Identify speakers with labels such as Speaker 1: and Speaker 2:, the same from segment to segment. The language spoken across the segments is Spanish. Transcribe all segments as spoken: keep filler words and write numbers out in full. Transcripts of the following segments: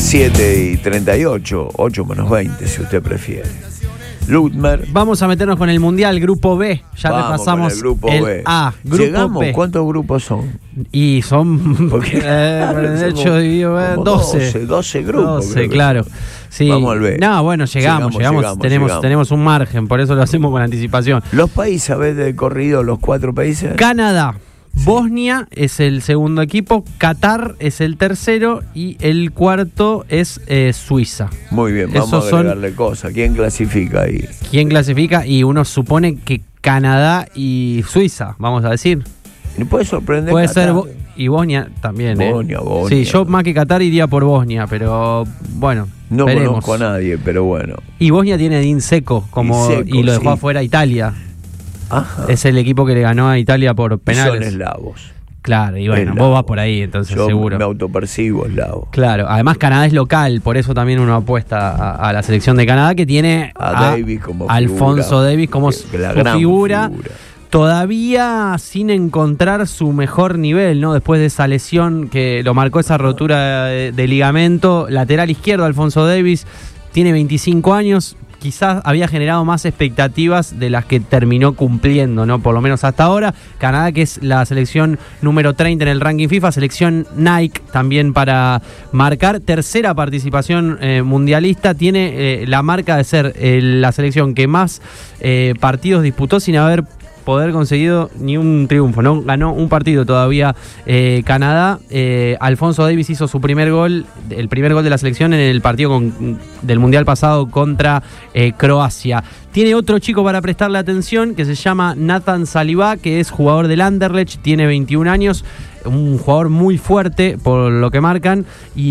Speaker 1: siete y treinta y ocho, ocho menos veinte si usted prefiere. Ludmer.
Speaker 2: Vamos a meternos con el Mundial, Grupo B. Ya
Speaker 1: Vamos
Speaker 2: repasamos
Speaker 1: con el grupo
Speaker 2: el
Speaker 1: B.
Speaker 2: A, Grupo
Speaker 1: ¿Llegamos?
Speaker 2: B.
Speaker 1: ¿Cuántos grupos son?
Speaker 2: Y son,
Speaker 1: Porque,
Speaker 2: eh, de hecho, digo, eh, doce.
Speaker 1: doce grupos.
Speaker 2: doce, claro. Sí.
Speaker 1: Vamos al B.
Speaker 2: No, bueno, llegamos, llegamos,
Speaker 1: Llegamos,
Speaker 2: llegamos,
Speaker 1: llegamos,
Speaker 2: tenemos,
Speaker 1: llegamos.
Speaker 2: tenemos un margen, por eso lo hacemos con anticipación.
Speaker 1: ¿Los países, sabés de corrido, los cuatro países?
Speaker 2: Canadá. Bosnia es el segundo equipo, Qatar es el tercero y el cuarto es eh, Suiza.
Speaker 1: Muy bien, vamos
Speaker 2: Esos
Speaker 1: a
Speaker 2: son-
Speaker 1: agregarle cosas. ¿Quién clasifica ahí?
Speaker 2: ¿Quién clasifica? Y uno supone que Canadá y Suiza, vamos a decir.
Speaker 1: ¿Me puede sorprender?
Speaker 2: Puede
Speaker 1: Qatar?
Speaker 2: ser Bo- y Bosnia también. ¿eh?
Speaker 1: Bosnia, Bosnia.
Speaker 2: Sí, yo más que Qatar iría por Bosnia, pero bueno,
Speaker 1: No
Speaker 2: veremos.
Speaker 1: conozco a nadie, pero bueno.
Speaker 2: Y Bosnia tiene a Edin Dzeko como
Speaker 1: Y Dzeko,
Speaker 2: y lo dejó
Speaker 1: sí.
Speaker 2: afuera Italia.
Speaker 1: Ajá.
Speaker 2: Es el equipo que le ganó a Italia por
Speaker 1: Son
Speaker 2: penales.
Speaker 1: eslavos.
Speaker 2: Claro, y bueno,
Speaker 1: Eslavos.
Speaker 2: vos vas por ahí, entonces
Speaker 1: Yo
Speaker 2: seguro.
Speaker 1: me autopercibo eslavo.
Speaker 2: Claro, además Canadá es local, por eso también uno apuesta a, a la selección de Canadá, que tiene
Speaker 1: A Davis como
Speaker 2: Alfonso
Speaker 1: figura,
Speaker 2: Davis como
Speaker 1: que-
Speaker 2: su
Speaker 1: que la gran
Speaker 2: figura,
Speaker 1: figura.
Speaker 2: todavía sin encontrar su mejor nivel, ¿no? Después de esa lesión que lo marcó, esa rotura de, de ligamento lateral izquierdo, Alfonso Davis tiene veinticinco años. Quizás había generado más expectativas de las que terminó cumpliendo, ¿no? Por lo menos hasta ahora. Canadá, que es la selección número treinta en el ranking FIFA, selección Nike también para marcar. Tercera participación eh, mundialista, tiene eh, la marca de ser eh, la selección que más eh, partidos disputó sin haber poder conseguido ni un triunfo, ¿no? Ganó un partido todavía eh, Canadá. Eh, Alfonso Davis hizo su primer gol, el primer gol de la selección en el partido con, del Mundial pasado contra eh, Croacia. Tiene otro chico para prestarle atención que se llama Nathan Saliba, que es jugador del Anderlecht, tiene veintiún años, un jugador muy fuerte por lo que marcan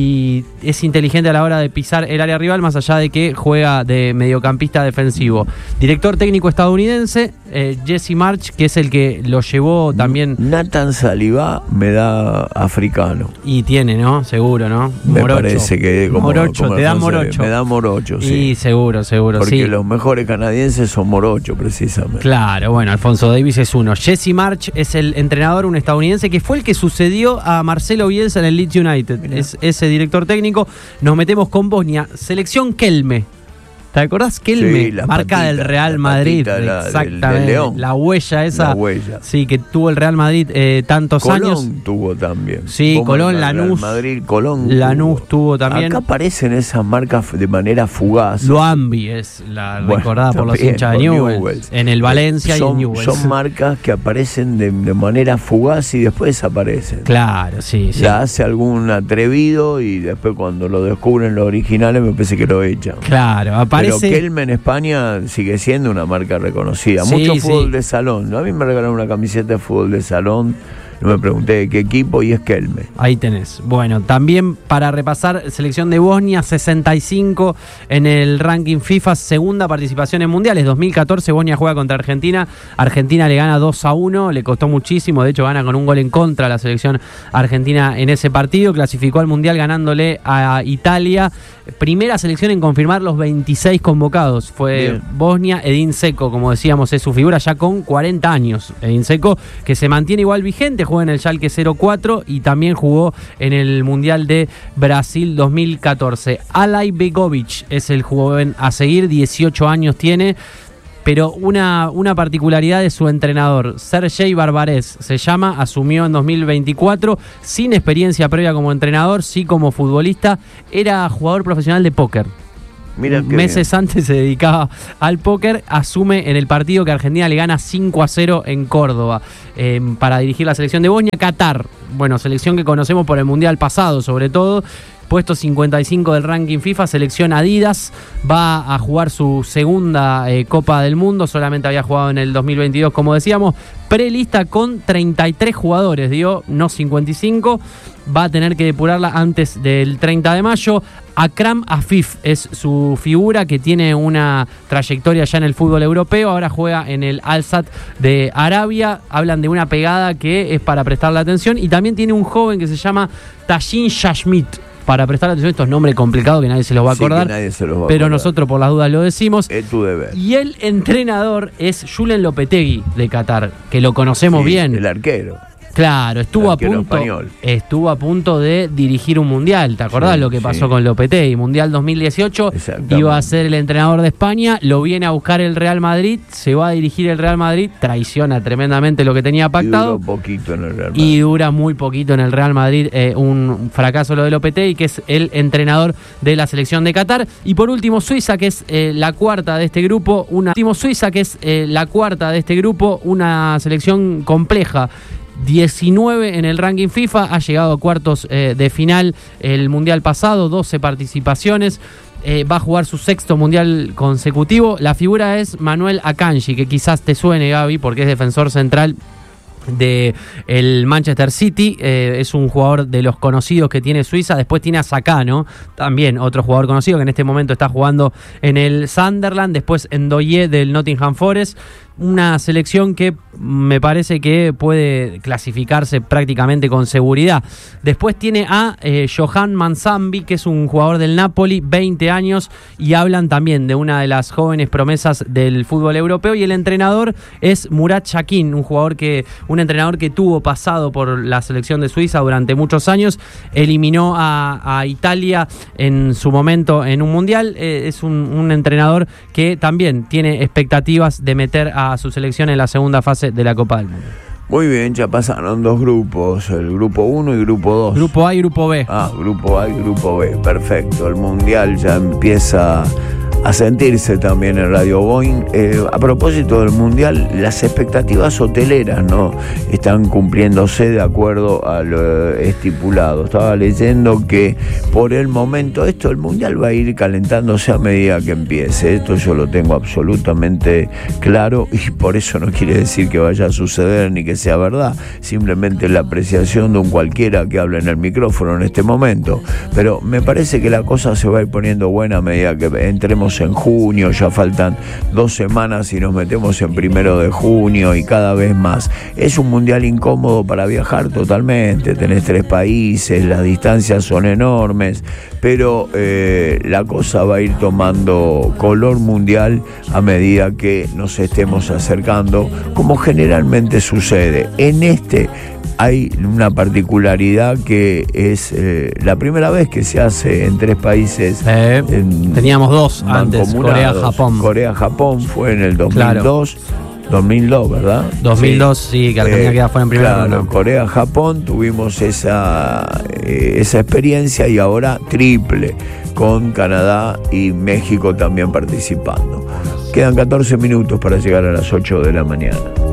Speaker 2: y es inteligente a la hora de pisar el área rival, más allá de que juega de mediocampista defensivo. Director técnico estadounidense, eh, Jesse March, que es el que lo llevó también.
Speaker 1: Nathan Saliba me da africano.
Speaker 2: Y tiene, ¿no? Seguro, ¿no?
Speaker 1: Me
Speaker 2: Morocho.
Speaker 1: parece que como,
Speaker 2: Morocho,
Speaker 1: como
Speaker 2: te da
Speaker 1: Alfonso
Speaker 2: morocho.
Speaker 1: Me da morocho,
Speaker 2: Y
Speaker 1: sí.
Speaker 2: seguro, seguro,
Speaker 1: Porque
Speaker 2: sí.
Speaker 1: los mejores canadienses son morocho, precisamente.
Speaker 2: Claro, bueno, Alfonso Davis es uno. Jesse March es el entrenador, un estadounidense, que fue el que sucedió a Marcelo Bielsa en el Leeds United.
Speaker 1: Mirá.
Speaker 2: Es ese director técnico. Nos metemos con Bosnia. Selección Kelme. ¿Te acordás? Kelme,
Speaker 1: Sí, la
Speaker 2: marca
Speaker 1: patita,
Speaker 2: del Real
Speaker 1: la
Speaker 2: Madrid.
Speaker 1: patita, la del-
Speaker 2: Exactamente.
Speaker 1: del León.
Speaker 2: La huella esa.
Speaker 1: La huella.
Speaker 2: Sí, que tuvo el Real Madrid eh, tantos
Speaker 1: Colón
Speaker 2: años.
Speaker 1: tuvo también.
Speaker 2: Sí,
Speaker 1: Vos
Speaker 2: Colón,
Speaker 1: marcás Real
Speaker 2: Lanús.
Speaker 1: Madrid, Colón.
Speaker 2: Lanús tuvo también.
Speaker 1: Acá aparecen esas marcas de manera fugaz.
Speaker 2: Luambi es la
Speaker 1: Bueno,
Speaker 2: recordada por los
Speaker 1: también,
Speaker 2: hinchas de
Speaker 1: por
Speaker 2: Newell's.
Speaker 1: Newell's.
Speaker 2: En el Valencia
Speaker 1: son,
Speaker 2: y en Newell's.
Speaker 1: Son marcas que aparecen de, de manera fugaz y después desaparecen.
Speaker 2: Claro, sí, sí.
Speaker 1: La hace algún atrevido y después cuando lo descubren los originales me parece que lo echan.
Speaker 2: Claro,
Speaker 1: Pero
Speaker 2: aparece.
Speaker 1: Kelme en España sigue siendo una marca reconocida.
Speaker 2: Sí,
Speaker 1: Mucho
Speaker 2: sí.
Speaker 1: fútbol de salón. A mí me regalaron una camiseta de fútbol de salón. No me pregunté de qué equipo y es Kelme.
Speaker 2: Ahí tenés. Bueno, también para repasar, selección de Bosnia, sesenta y cinco en el ranking FIFA, segunda participación en mundiales. dos mil catorce Bosnia juega contra Argentina. Argentina le gana dos a uno, le costó muchísimo. De hecho, gana con un gol en contra a la selección argentina en ese partido. Clasificó al mundial ganándole a Italia. Primera selección en confirmar los veintiséis convocados. Fue
Speaker 1: Bien.
Speaker 2: Bosnia. Edin Dzeko, como decíamos, es su figura ya con cuarenta años. Edin Dzeko, que se mantiene igual vigente, juega en el Schalke cero cuatro y también jugó en el Mundial de Brasil dos mil catorce. Alay Begovic es el joven a seguir, dieciocho años tiene. Pero una, una particularidad de su entrenador, Sergei Barbarez, se llama, asumió en dos mil veinticuatro, sin experiencia previa como entrenador, sí como futbolista, era jugador profesional de póker.
Speaker 1: Mira qué
Speaker 2: Meses antes se dedicaba al póker, asume en el partido que Argentina le gana cinco a cero en Córdoba eh, para dirigir la selección de Bosnia. Qatar, bueno, selección que conocemos por el Mundial pasado sobre todo, puesto cincuenta y cinco del ranking FIFA, selección Adidas, va a jugar su segunda eh, Copa del Mundo, solamente había jugado en el dos mil veintidós, como decíamos, prelista con treinta y tres jugadores, dio, no cincuenta y cinco, va a tener que depurarla antes del treinta de mayo. Akram Afif es su figura, que tiene una trayectoria ya en el fútbol europeo, ahora juega en el Al-Sadd de Arabia, hablan de una pegada que es para prestarle atención, y también tiene un joven que se llama Tajin Shashmit, para prestar atención a estos nombres complicados que nadie se los va a
Speaker 1: Sí,
Speaker 2: acordar,
Speaker 1: que nadie se los va a
Speaker 2: pero
Speaker 1: acordar.
Speaker 2: nosotros por las dudas lo decimos.
Speaker 1: Es tu deber.
Speaker 2: Y el entrenador es Julen Lopetegui de Qatar, que lo conocemos
Speaker 1: Sí,
Speaker 2: bien.
Speaker 1: El arquero.
Speaker 2: Claro, estuvo a punto
Speaker 1: español.
Speaker 2: estuvo a punto de dirigir un mundial. ¿Te acordás
Speaker 1: Sí,
Speaker 2: lo que pasó
Speaker 1: sí.
Speaker 2: con Lopetegui? Mundial dos mil dieciocho, iba a ser el entrenador de España, lo viene a buscar el Real Madrid, se va a dirigir el Real Madrid, traiciona tremendamente lo que tenía pactado.
Speaker 1: Y duró poquito en el Real Madrid.
Speaker 2: Y dura muy poquito en el Real Madrid, eh, un fracaso lo de Lopetegui, que es el entrenador de la selección de Qatar. Y por último, Suiza, que es eh, la cuarta de este grupo, una último Suiza, que es eh, la cuarta de este grupo, una selección compleja. diecinueve en el ranking FIFA, ha llegado a cuartos eh, de final el mundial pasado, doce participaciones. Eh, va a jugar su sexto mundial consecutivo. La figura es Manuel Akanji, que quizás te suene, Gaby, porque es defensor central de el Manchester City, eh, es un jugador de los conocidos que tiene Suiza. Después tiene a Sakano, también otro jugador conocido que en este momento está jugando en el Sunderland. Después Ndoye del Nottingham Forest. Una selección que me parece que puede clasificarse prácticamente con seguridad. Después tiene a eh, Johan Manzambi, que es un jugador del Napoli, veinte años, y hablan también de una de las jóvenes promesas del fútbol europeo. Y el entrenador es Murat Yakin, un jugador que, un entrenador que tuvo pasado por la selección de Suiza durante muchos años. Eliminó a, a Italia en su momento en un mundial. Eh, es un, un entrenador que también tiene expectativas de meter a a su selección en la segunda fase de la Copa del Mundo.
Speaker 1: Muy bien, ya pasaron dos grupos, el grupo uno y grupo dos.
Speaker 2: Grupo A y grupo B.
Speaker 1: Ah, grupo A y grupo B, perfecto. El mundial ya empieza a sentirse también en Radio Boeing. Eh, a propósito del mundial, las expectativas hoteleras no están cumpliéndose de acuerdo a lo estipulado. Estaba leyendo que por el momento esto, el mundial va a ir calentándose a medida que empiece. Esto yo lo tengo absolutamente claro y por eso no quiere decir que vaya a suceder ni que sea verdad. Simplemente la apreciación de un cualquiera que hable en el micrófono en este momento. Pero me parece que la cosa se va a ir poniendo buena a medida que entremos en junio. Ya faltan dos semanas y nos metemos en primero de junio y cada vez más. Es un mundial incómodo para viajar totalmente. Tenés tres países, las distancias son enormes, pero eh, la cosa va a ir tomando color mundial a medida que nos estemos acercando, como generalmente sucede. En este hay una particularidad que es eh, la primera vez que se hace en tres países.
Speaker 2: Eh, teníamos dos antes, Corea-Japón.
Speaker 1: Corea-Japón fue en el dos mil dos. Claro. dos mil dos, ¿verdad?
Speaker 2: dos mil dos, sí, sí que Argentina eh, queda fuera en primera ronda.
Speaker 1: Claro, Corea-Japón tuvimos esa, eh, esa experiencia y ahora triple con Canadá y México también participando. Quedan catorce minutos para llegar a las ocho de la mañana.